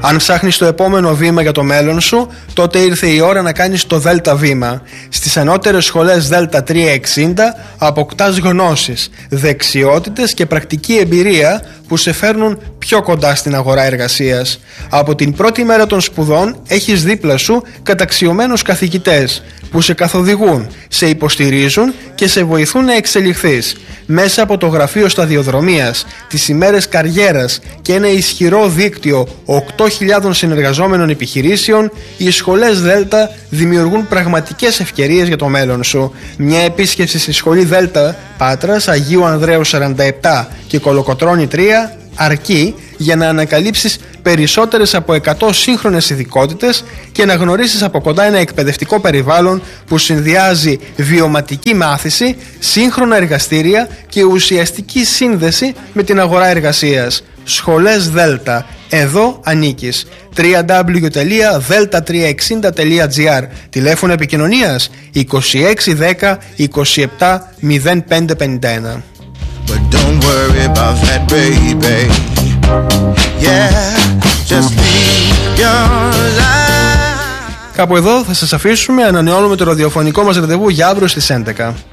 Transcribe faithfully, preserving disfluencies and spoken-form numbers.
Αν ψάχνεις το επόμενο βήμα για το μέλλον σου, τότε ήρθε η ώρα να κάνεις το Δέλτα βήμα. Στις ανώτερες σχολές Δέλτα τριακόσια εξήντα αποκτάς γνώσεις, δεξιότητες και πρακτική εμπειρία που σε φέρνουν πιο κοντά στην αγορά εργασίας. Από την πρώτη μέρα των σπουδών έχεις δίπλα σου καταξιωμένους καθηγητές που σε καθοδηγούν, σε υποστηρίζουν και σε βοηθούν να εξελιχθείς. Μέσα από το γραφείο σταδιοδρομίας, τις ημέρες καριέρας και ένα ισχυρό δίκτυο οκτώ χιλιάδων συνεργαζόμενων επιχειρήσεων, οι σχολές Δέλτα δημιουργούν πραγματικές ευκαιρίες για το μέλλον σου. Μια επίσκεψη στη σχολή Δέλτα Πάτρας, Αγίου Ανδρέου σαράντα επτά και Κολοκοτρώνη τρία αρκεί για να ανακαλύψεις περισσότερες από εκατό σύγχρονες ειδικότητες και να γνωρίσεις από κοντά ένα εκπαιδευτικό περιβάλλον που συνδυάζει βιωματική μάθηση, σύγχρονα εργαστήρια και ουσιαστική σύνδεση με την αγορά εργασίας. Σχολές Δέλτα. Εδώ ανήκεις. double-u double-u double-u τελεία δέλτα τριακόσια εξήντα τελεία τζι άρ. Τηλέφωνο επικοινωνίας είκοσι έξι δέκα είκοσι επτά μηδέν πέντε πενήντα ένα. But don't worry about that, baby. Yeah, just leave your life. Κάπου εδώ θα σας αφήσουμε. Ανανεώνουμε το ραδιοφωνικό μας ραντεβού για αύριο στις έντεκα.